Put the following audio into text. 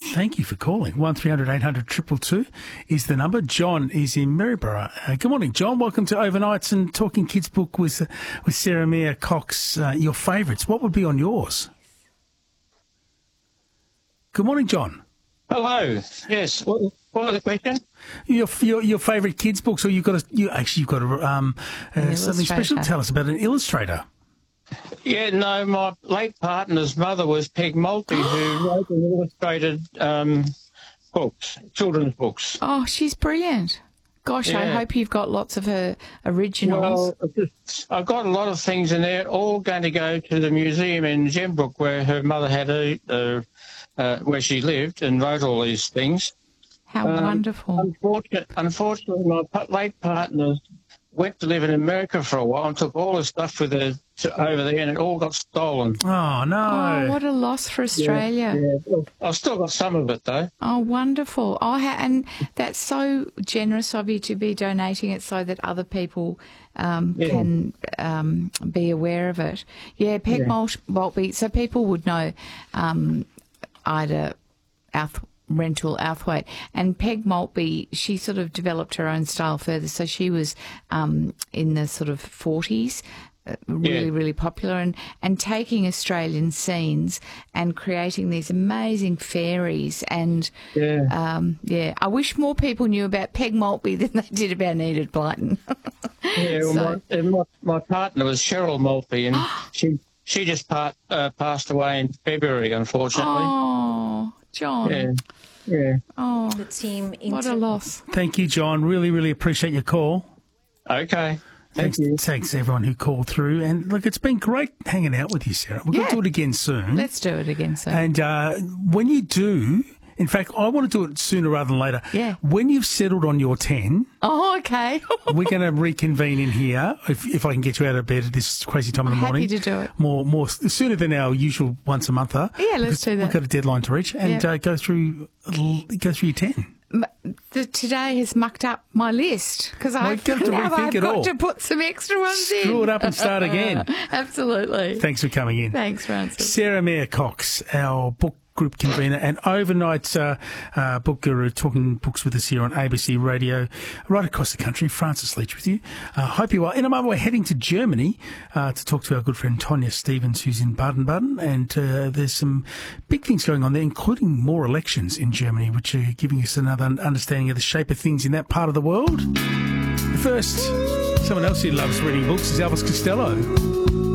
Thank you for calling. 1300 800 222 is the number. John is in Maryborough. Good morning, John. Welcome to Overnights and Talking Kids Book with Sarah Mia Cox. Your favourites. What would be on yours? Good morning, John. Hello. Yes. What was the question? Your favourite kids' books, or you've got something special to tell us about an illustrator. Yeah, no, my late partner's mother was Peg Maltby, who wrote and illustrated books, children's books. Oh, she's brilliant. Gosh, yeah. I hope you've got lots of her originals. Well, I've got a lot of things in there, all going to go to the museum in Gembrook, where her mother had where she lived and wrote all these things. How wonderful. Unfortunately, my late partner went to live in America for a while and took all the stuff with her over there, and it all got stolen. Oh, no. Oh, what a loss for Australia. Yeah. I've still got some of it, though. Oh, wonderful. And that's so generous of you to be donating it so that other people can be aware of it. Yeah, Peg Maltby, so people would know Ida Rentoul Outhwaite. And Peg Maltby, she sort of developed her own style further. So she was in the sort of 40s, really popular, and taking Australian scenes and creating these amazing fairies. And, I wish more people knew about Peg Maltby than they did about Enid Blyton. My partner was Cheryl Maltby, and she just passed away in February, unfortunately. Oh, John. Yeah. Oh, the team. What a loss. Thank you, John. Really, really appreciate your call. Okay. Thank you. Thanks, everyone who called through. And, look, it's been great hanging out with you, Sarah. We're going to do it again soon. Let's do it again soon. And when you do, in fact, I want to do it sooner rather than later. Yeah. When you've settled on your 10... Oh, okay. we're going to reconvene in here, if I can get you out of bed at this crazy time in the morning. Happy to do it. More sooner than our usual once a month. Yeah, let's do that. We've got a deadline to reach, and go through your 10. Today has mucked up my list because I've got to put some extra ones in. Screw it up and start again. Absolutely. Thanks for coming in. Thanks, Francis. Sarah Mia Cox, our book group convener and overnight book guru, talking books with us here on ABC Radio right across the country. Francis Leach with you. Hope you are. In a moment, we're heading to Germany to talk to our good friend Tonya Stevens, who's in Baden-Baden, and there's some big things going on there, including more elections in Germany, which are giving us another understanding of the shape of things in that part of the world. First, someone else who loves reading books is Elvis Costello.